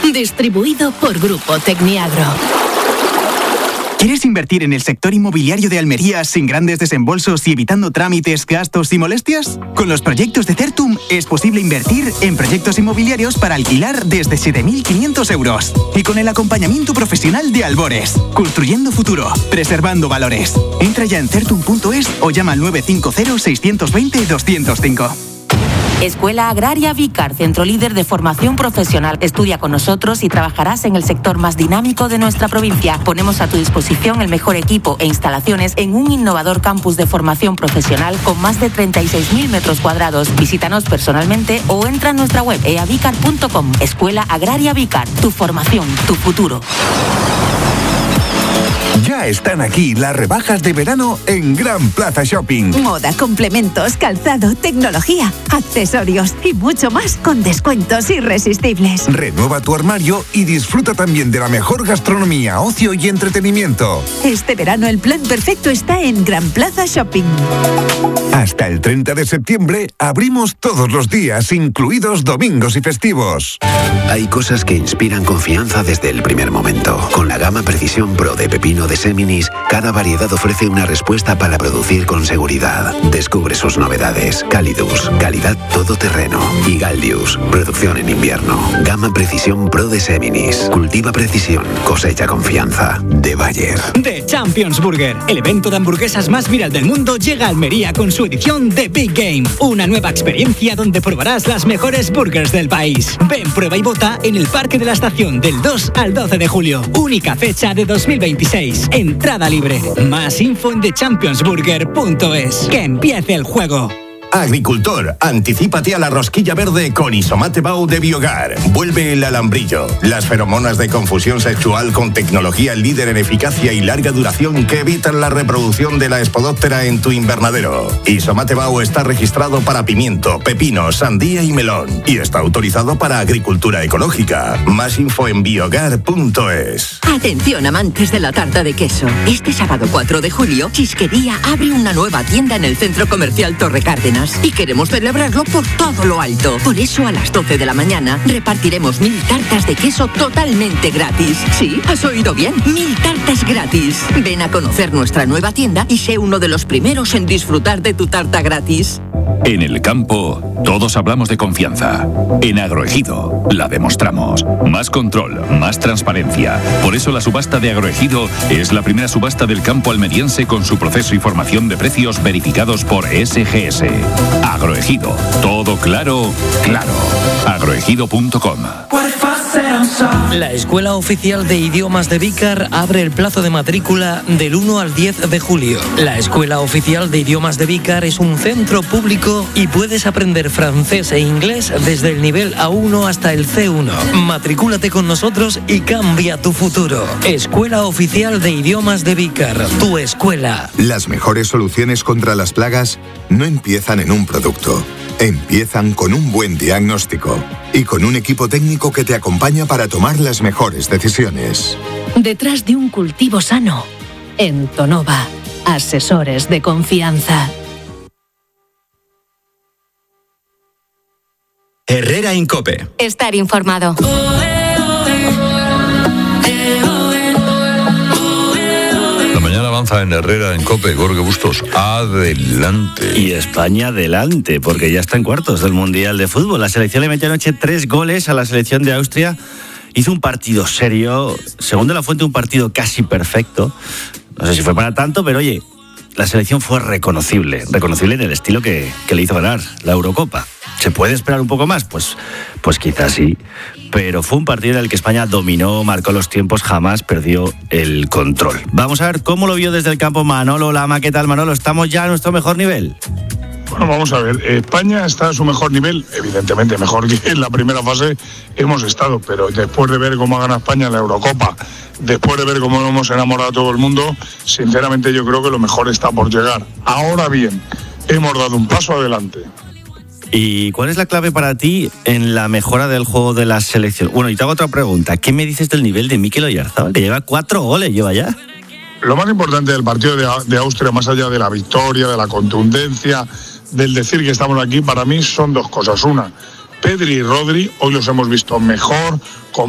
Distribuido por Grupo Tecniagro. ¿Quieres invertir en el sector inmobiliario de Almería sin grandes desembolsos y evitando trámites, gastos y molestias? Con los proyectos de Certum es posible invertir en proyectos inmobiliarios para alquilar desde 7.500 euros. Y con el acompañamiento profesional de Albores. Construyendo futuro, preservando valores. Entra ya en certum.es o llama al 950-620-205. Escuela Agraria Vícar, centro líder de formación profesional. Estudia con nosotros y trabajarás en el sector más dinámico de nuestra provincia. Ponemos a tu disposición el mejor equipo e instalaciones en un innovador campus de formación profesional con más de 36.000 metros cuadrados. Visítanos personalmente o entra en nuestra web eavicar.com. Escuela Agraria Vícar, tu formación, tu futuro. Ya están aquí las rebajas de verano en Gran Plaza Shopping. Moda, complementos, calzado, tecnología, accesorios y mucho más con descuentos irresistibles. Renueva tu armario y disfruta también de la mejor gastronomía, ocio y entretenimiento. Este verano el plan perfecto está en Gran Plaza Shopping. Hasta el 30 de septiembre abrimos todos los días, incluidos domingos y festivos. Hay cosas que inspiran confianza desde el primer momento. Con la gama Precisión Pro de pepino de Seminis, cada variedad ofrece una respuesta para producir con seguridad. Descubre sus novedades. Calidus, calidad todoterreno. Y Galdius, producción en invierno. Gama Precisión Pro de Seminis. Cultiva precisión, cosecha confianza. De Bayer. The Champions Burger, el evento de hamburguesas más viral del mundo, llega a Almería con su edición de Big Game. Una nueva experiencia donde probarás las mejores burgers del país. Ven, prueba y vota en el Parque de la Estación del 2 al 12 de julio. Única fecha de 2026. Entrada libre. Más info en thechampionsburger.es. Que empiece el juego. Agricultor, anticípate a la rosquilla verde con Isomate Bau de Biogar. Vuelve el alambrillo, las feromonas de confusión sexual con tecnología líder en eficacia y larga duración que evitan la reproducción de la espodóptera en tu invernadero. Isomate Bau está registrado para pimiento, pepino, sandía y melón y está autorizado para agricultura ecológica. Más info en biogar.es. Atención, amantes de la tarta de queso. Este sábado 4 de julio, Chisquería abre una nueva tienda en el Centro Comercial Torre Cárdenas. Y queremos celebrarlo por todo lo alto. Por eso a las 12 de la mañana repartiremos 1000 tartas de queso totalmente gratis. Sí, has oído bien, 1000 tartas gratis. Ven a conocer nuestra nueva tienda y sé uno de los primeros en disfrutar de tu tarta gratis. En el campo, todos hablamos de confianza. En Agroejido, la demostramos. Más control, más transparencia. Por eso la subasta de Agroejido es la primera subasta del campo almeriense con su proceso y formación de precios verificados por SGS. Agroejido, todo claro, claro. Agroejido.com. La Escuela Oficial de Idiomas de Vícar abre el plazo de matrícula del 1 al 10 de julio. La Escuela Oficial de Idiomas de Vícar es un centro público y puedes aprender francés e inglés desde el nivel A1 hasta el C1. Matricúlate con nosotros y cambia tu futuro. Escuela Oficial de Idiomas de Vícar, tu escuela. Las mejores soluciones contra las plagas no empiezan en un producto. Empiezan con un buen diagnóstico y con un equipo técnico que te acompaña para tomar las mejores decisiones. Detrás de un cultivo sano, en Tonova, asesores de confianza. Herrera Incope. Estar informado. En Herrera, en COPE, Jorge Bustos, adelante. Y España adelante, porque ya está en cuartos del Mundial de Fútbol. La selección le metió anoche 3 goles a la selección de Austria. Hizo un partido serio, según De la Fuente, un partido casi perfecto. No sé si fue para tanto, pero oye, la selección fue reconocible en el estilo que le hizo ganar la Eurocopa. ¿Se puede esperar un poco más? Pues quizás sí. Pero fue un partido en el que España dominó, marcó los tiempos, jamás perdió el control. Vamos a ver cómo lo vio desde el campo Manolo Lama. ¿Qué tal, Manolo? ¿Estamos ya a nuestro mejor nivel? Bueno, vamos a ver. España está a su mejor nivel, evidentemente mejor que en la primera fase hemos estado, pero después de ver cómo ha ganado España en la Eurocopa, después de ver cómo nos hemos enamorado a todo el mundo, sinceramente yo creo que lo mejor está por llegar. Ahora bien, hemos dado un paso adelante. ¿Y cuál es la clave para ti en la mejora del juego de la selección? Bueno, y te hago otra pregunta. ¿Qué me dices del nivel de Mikel Oyarzabal? Que lleva 4 goles, lleva ya. Lo más importante del partido de Austria, más allá de la victoria, de la contundencia, del decir que estamos aquí, para mí son 2 cosas. Una, Pedri y Rodri, hoy los hemos visto mejor, con